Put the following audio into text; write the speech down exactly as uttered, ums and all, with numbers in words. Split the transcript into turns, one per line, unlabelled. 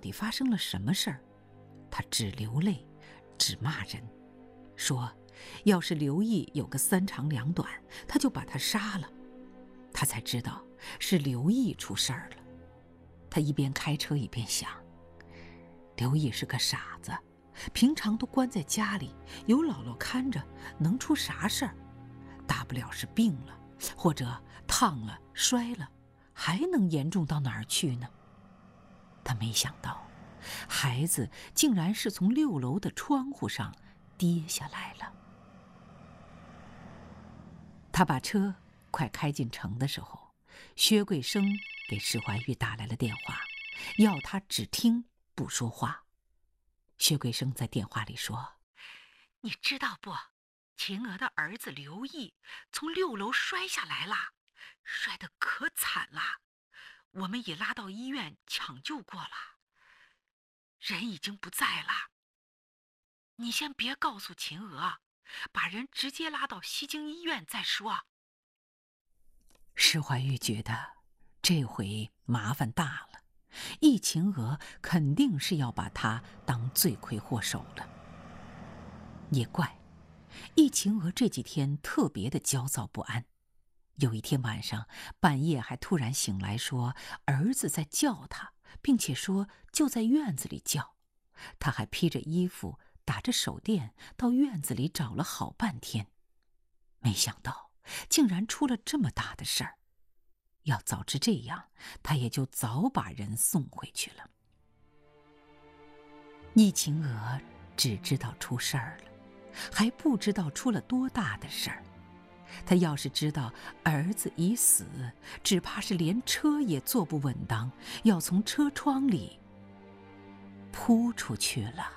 底发生了什么事儿，他只流泪，只骂人，说要是刘毅有个三长两短，他就把他杀了。他才知道是刘毅出事儿了。他一边开车一边想，刘毅是个傻子，平常都关在家里，有姥姥看着，能出啥事儿？大不了是病了，或者烫了、摔了，还能严重到哪儿去呢？他没想到，孩子竟然是从六楼的窗户上跌下来了。他把车快开进城的时候，薛桂生给施怀玉打来了电话，要他只听不说话。薛桂生在电话里说：“你知道不？秦娥的儿子刘毅从六楼摔下来了，摔得可惨了。我们也拉到医院抢救过了，人已经不在了。你先别告诉秦娥，把人直接拉到西京医院再说。”施怀玉觉得这回麻烦大了，易秦娥肯定是要把他当罪魁祸首了。也怪，易秦娥这几天特别的焦躁不安。有一天晚上半夜还突然醒来说儿子在叫他，并且说就在院子里叫。他还披着衣服打着手电到院子里找了好半天，没想到竟然出了这么大的事儿。要早知这样，他也就早把人送回去了。易秦娥只知道出事儿了，还不知道出了多大的事儿。他要是知道儿子已死，只怕是连车也坐不稳当，要从车窗里扑出去了。